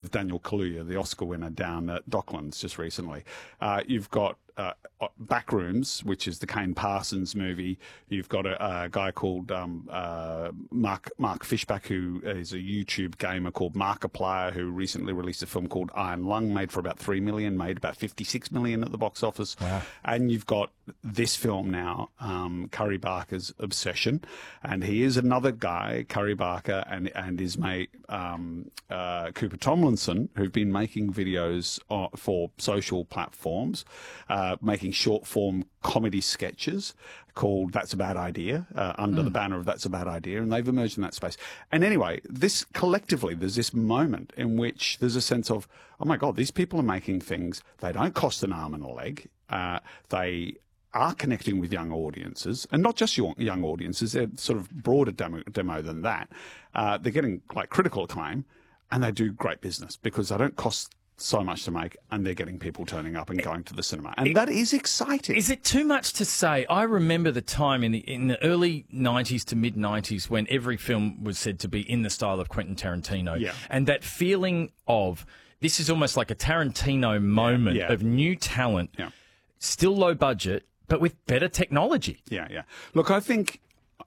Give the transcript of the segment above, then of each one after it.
with Daniel Kaluuya, the Oscar winner, down at Docklands just recently. You've got Backrooms, which is the Kane Parsons movie. You've got a guy called Mark Fishback, who is a YouTube gamer called Markiplier, who recently released a film called Iron Lung, made for about $3 million, made about $56 million at the box office. Wow. And you've got this film now, Curry Barker's Obsession, and he is another guy, Curry Barker, and his mate Cooper Tomlinson, who've been making videos for social platforms, making short-form comedy sketches called That's a Bad Idea, under the banner of That's a Bad Idea, and they've emerged in that space. And anyway, this collectively, there's this moment in which there's a sense of, oh my God, these people are making things, they don't cost an arm and a leg, they are connecting with young audiences, and not just young audiences, they're sort of broader demo than that. They're getting like critical acclaim, and they do great business because they don't cost so much to make, and they're getting people turning up and going to the cinema, and that is exciting. Is it too much to say? I remember the time in the early 90s to mid 90s when every film was said to be in the style of Quentin Tarantino, and that feeling of this is almost like a Tarantino moment of new talent, still low budget, but with better technology. Yeah. Look, I think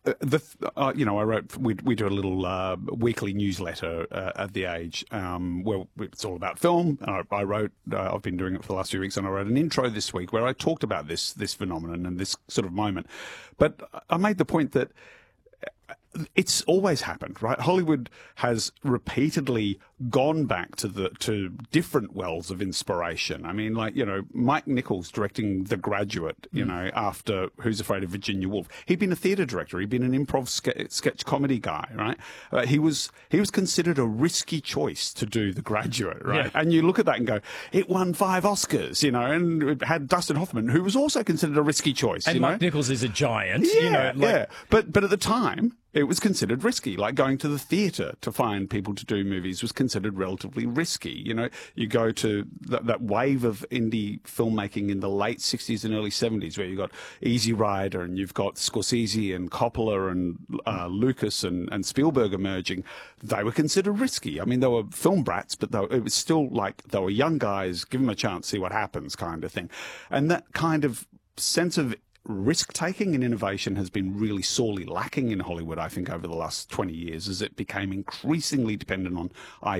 I wrote. We do a little weekly newsletter at The Age, where it's all about film. I wrote. I've been doing it for the last few weeks, and I wrote an intro this week where I talked about this phenomenon and this sort of moment. But I made the point that it's always happened, right? Hollywood has repeatedly gone back to different wells of inspiration. I mean, like, Mike Nichols directing The Graduate, after Who's Afraid of Virginia Woolf. He'd been a theatre director. He'd been an improv sketch comedy guy, right? He was considered a risky choice to do The Graduate, right? Yeah. And you look at that and go, it won 5 Oscars, and it had Dustin Hoffman, who was also considered a risky choice. And Mike Nichols is a giant. Yeah. But at the time, it was considered risky. Like going to the theatre to find people to do movies was considered relatively risky. You go to that wave of indie filmmaking in the late 60s and early 70s where you've got Easy Rider and you've got Scorsese and Coppola and Lucas and Spielberg emerging. They were considered risky. I mean, they were film brats, but it was still like they were young guys, give them a chance, see what happens kind of thing. And that kind of sense of risk-taking and innovation has been really sorely lacking in Hollywood, I think, over the last 20 years, as it became increasingly dependent on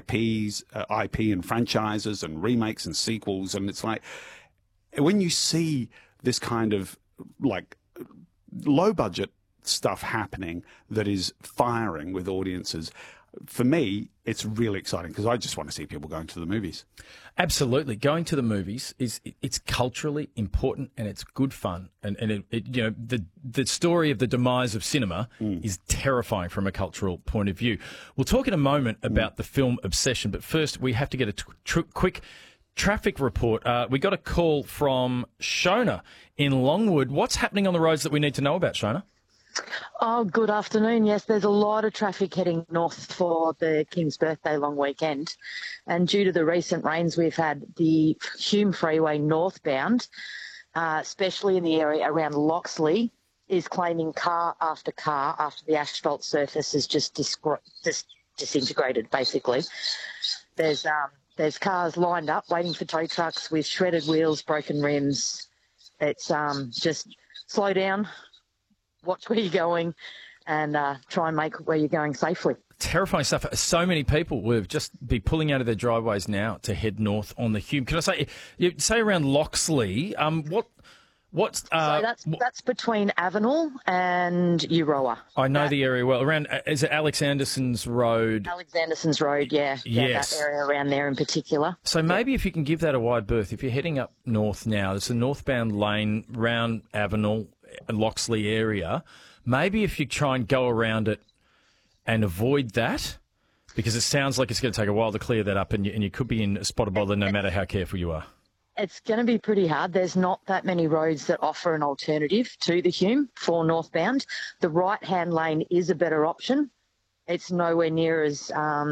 IP and franchises and remakes and sequels. And it's like, when you see this kind of, like, low-budget stuff happening that is firing with audiences, for me, it's really exciting because I just want to see people going to the movies. Absolutely. Going to the movies it's culturally important and it's good fun. And the story of the demise of cinema is terrifying from a cultural point of view. We'll talk in a moment about the film Obsession, but first we have to get a quick traffic report. We got a call from Shona in Longwood. What's happening on the roads that we need to know about, Shona? Oh, good afternoon. Yes, there's a lot of traffic heading north for the King's Birthday long weekend. And due to the recent rains we've had, the Hume Freeway northbound, especially in the area around Loxley, is claiming car after the asphalt surface has just disintegrated, basically. There's cars lined up waiting for tow trucks with shredded wheels, broken rims. It's just slow down, watch where you're going, and try and make where you're going safely. Terrifying stuff. So many people will just be pulling out of their driveways now to head north on the Hume. Can I say, you say around Loxley, what's... So that's between Avenel and Euroa. I know the area well. Around, is it Alex Anderson's Road? Alex Anderson's Road, yeah. Yes. That area around there in particular. So maybe if you can give that a wide berth, if you're heading up north now, there's a northbound lane round Avenel, Loxley area, maybe if you try and go around it and avoid that, because it sounds like it's going to take a while to clear that up, and you could be in a spot of bother no matter how careful you are. It's going to be pretty hard. There's not that many roads that offer an alternative to the Hume for northbound. The right-hand lane is a better option. It's nowhere near as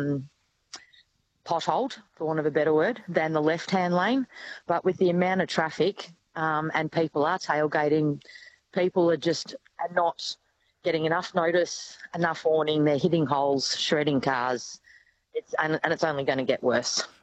potholed, for want of a better word, than the left-hand lane. But with the amount of traffic and people are tailgating, people are not getting enough notice, enough warning. They're hitting holes, shredding cars. It's only going to get worse.